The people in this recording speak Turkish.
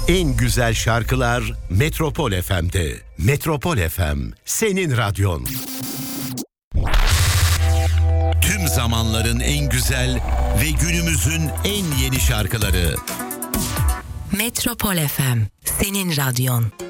En güzel şarkılar Metropol FM'de. Metropol FM, senin radyon. Tüm zamanların en güzel ve günümüzün en yeni şarkıları. Metropol FM, senin radyon.